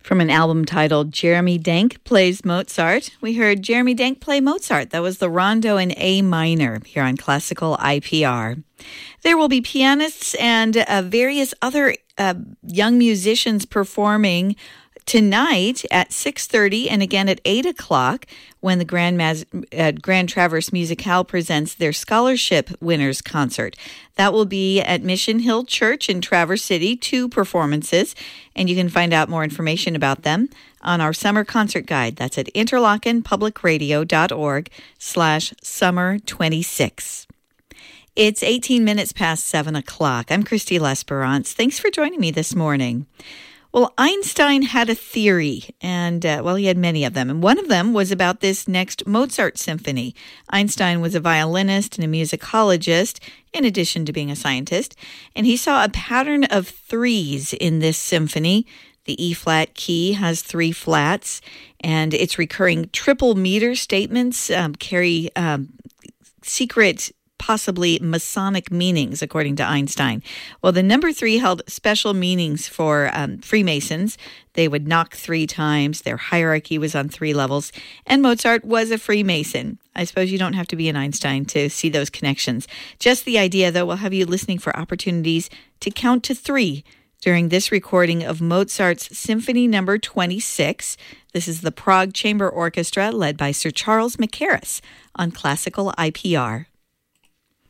From an album titled Jeremy Denk Plays Mozart, we heard Jeremy Denk play Mozart. That was the Rondo in A minor here on Classical IPR. There will be pianists and various other young musicians performing tonight at 6:30 and again at 8 o'clock when the Grand Traverse Musicale presents their Scholarship Winners Concert. That will be at Mission Hill Church in Traverse City, 2 performances, and you can find out more information about them on our summer concert guide. That's at interlockenpublicradio.org/summer26. It's 18 minutes past 7 o'clock. I'm Christy L'Esperance. Thanks for joining me this morning. Well, Einstein had a theory, and he had many of them. And one of them was about this next Mozart symphony. Einstein was a violinist and a musicologist, in addition to being a scientist. And he saw a pattern of threes in this symphony. The E-flat key has 3 flats, and its recurring triple meter statements carry secret possibly Masonic meanings, according to Einstein. Well, the number 3 held special meanings for Freemasons. They would knock 3 times. Their hierarchy was on 3 levels. And Mozart was a Freemason. I suppose you don't have to be an Einstein to see those connections. Just the idea, though, will have you listening for opportunities to count to 3 during this recording of Mozart's Symphony No. 26. This is the Prague Chamber Orchestra led by Sir Charles Mackerras on Classical IPR.